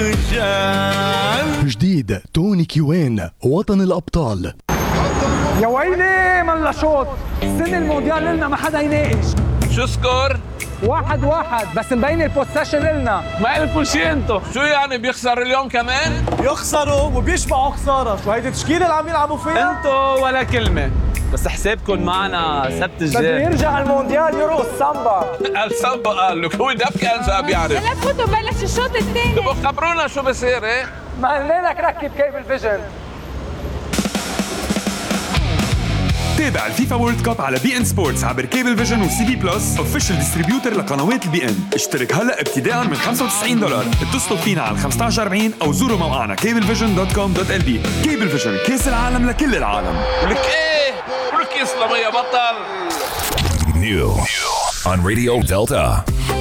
الرجال. جديد توني كيوين وطن الأبطال. يا ويلي من شوط السنة المونديال لنا ما حدا يناقش. شو سكور؟ 1-1 بس مبين البوسيشن لنا. ما لكم شيء انتو. شو يعني بيخسر اليوم كمان؟ يخسروا وبيشبعوا خسارة. شو هيدي التشكيلة اللي عم يلعبوا فيها؟ انتو ولا كلمة، بس حسابكم معنا سبت بده الجاي. يرجع المونديال يرقص سامبا. السامبا قال لك هو دب كان بيعرف. هلا فوتوا بلش الشوط الثاني. تبقوا خبرونا شو بصير. ايه ما قلنا لك ركب كيبل فيجن. تابع الفيفا وورلد كاب على بي ان سبورتس عبر كيبل فيجن وسي بي بلس اوفيشال ديستريبيوتر لقنوات البي ان. اشترك هلا ابتداء من $95. اتصلوا فينا على 1540 او زوروا موقعنا cablevision.com.lb. كيبل فيجن، كاس العالم لكل العالم. ولك ايه ولك يسلم يا بطل. New on Radio Delta.